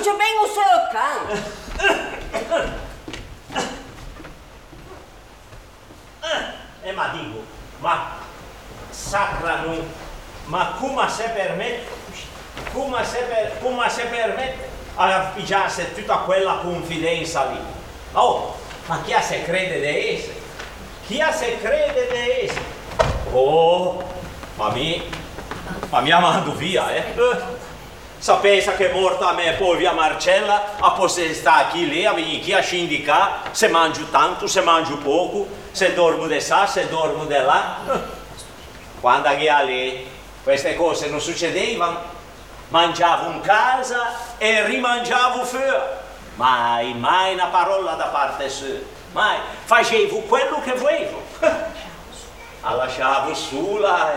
c'è ben un can. Ma dico, ma sacra non, ma come si permette a pigiarsi tutta quella confidenza lì? Oh, ma chi si crede di essere? Chi si crede di essere? Oh, ma mi mando via, Sapessa che è morta a me poi via Marcella, a poter stare qui lì, a venire qui a scindicare se mangio tanto, se mangio poco, se dormo di sa, se dormo di là. Quando che lì queste cose non succedevano, mangiavo in casa e rimangiavo fuori. Mai una parola da parte sua, mai. Facevo quello che volevo. La lasciavo sola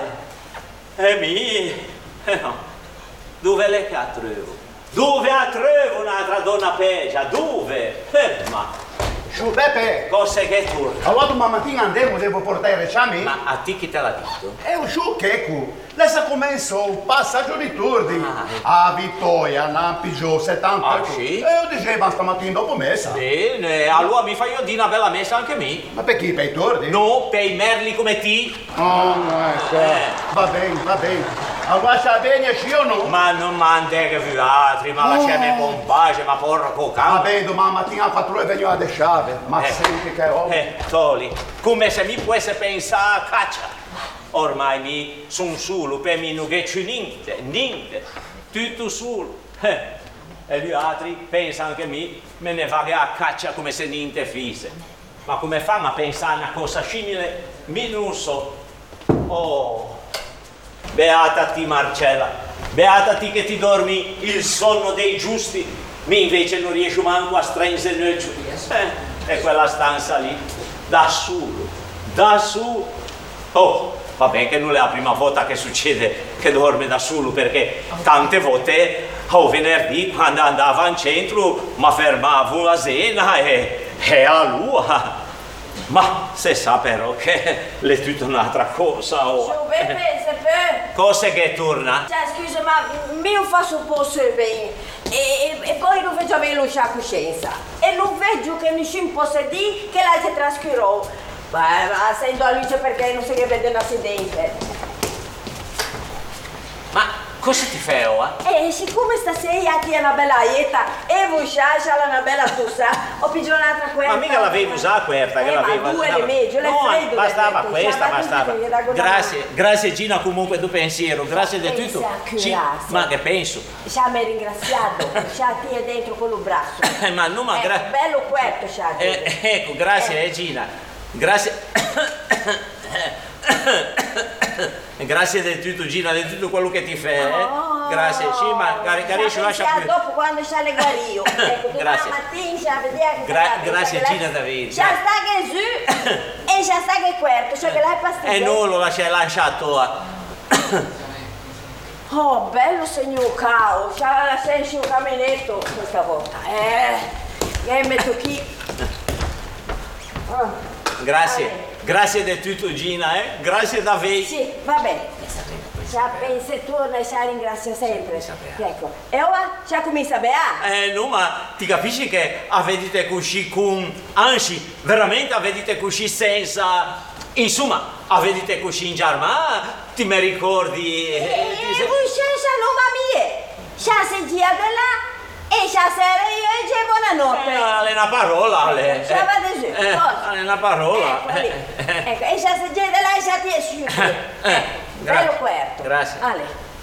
no. Dove le che la trovo? Dove la trovo un'altra donna peggio? Dove? Ma Su Beppe, cosa che tu? allora domani mattina andiamo, devo portare i ciami? Ma a te chi te l'ha detto? È un scioccheco. Lei sa commesso un passaggio di turni. A Vittoria, Nampigio, 70. Ah, sì? E io dicevo stamattina dopo messa. Bene, allora mi fai io di una bella messa anche me. Ma per chi? Per i turni? No, per i merli come te. Oh, ecco. Va bene, va bene. Allora sa bene sì o no? Ma non mandare più altri, ma lasciami compagine, ma porco Va cane. bene, domani mattina la patrulla veniva a lasciare. Ma senti che roba. Toli, come se mi potesse pensare a caccia. Ormai mi sono solo, per me non c'è niente, tutto solo. E gli altri pensano che me ne vado a caccia come se niente fosse. Ma come fanno a pensare a una cosa simile? Mi non so. Oh, beata ti Marcella, beata ti che ti dormi il sonno dei giusti, mi invece non riesco manco a stringere nel giù. E quella stanza lì, da solo. Oh, va bene che non è la prima volta che succede che dorme da solo, perché tante volte, venerdì, quando andavo in centro, mi fermavo a cena e a lua. Ma se sa però che è tutta un'altra cosa. Su Beppe, se per... Cosa che torna? Cioè, scusa, ma io faccio un po' bene e poi non vedo bene la coscienza. E non vedo che nessuno possa dire che lei si trascurò. Ma sento a luce perché non si che vede un accidente. Ma cosa ti fai ora? E siccome stasera ti è una bella aieta e vuoi c'ha una bella pussa, ho pigiato un'altra querta. Ma mica l'avevi usata querta, che l'aveva. Ma due le meglio, le freddo. Bastava questa, bastava. Grazie Gina comunque tu pensiero, grazie di tutto. Sì, ma che penso? Già mi hai ringraziato, già ti è dentro con il braccio. Ma non ma bello querto, già. Ecco, grazie Gina. Grazie. Grazie del tutto Gina, del tutto quello che ti fai. Grazie, sì, ma capisci, lascia più. Dopo quando c'è le guario. Ecco, grazie. Mattina, vediamo. Grazie Gina Davide. Già sta che su e già sta che quarto, cioè che l'hai passato. E non lo lasciato. Oh, bello signor Cao, c'ha la senso un caminetto questa volta. Che metto qui. Grazie del tutto Gina, grazie davvero. Sì, va bene. Già pensa e torna e ci ringrazia sempre. Ecco. E ora ci comincia a beare. No, ma ti capisci che avete così con anzi, veramente avete così senza. Insomma, avete così in Germania, ti mi ricordi. E voi senza nome mie. C'ha sentia da là. E stasera io e c'è buonanotte. È una parola, le. Ciao, vado su. È una parola. Ecco, e stasera da là e c'è ti esci. Bello quarto. Grazie. Ale.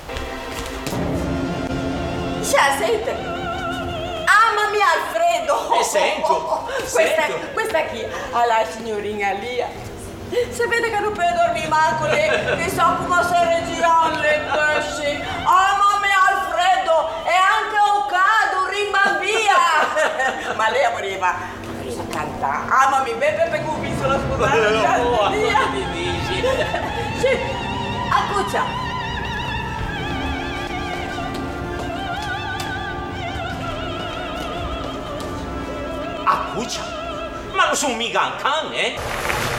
Ciao, senti. Amami Alfredo. Sento. Questa qui. Alla signorina Lia. Sapete che non può dormire manco lì, che so come se reggiano le pesci. Amami Alfredo e anche Ocado, rimman via. Ma lei moriva canta. Amami Beppe per cui ho visto la scusata. Mi dici. Sì, accuccia. Accuccia? Ma non sono mica un cane,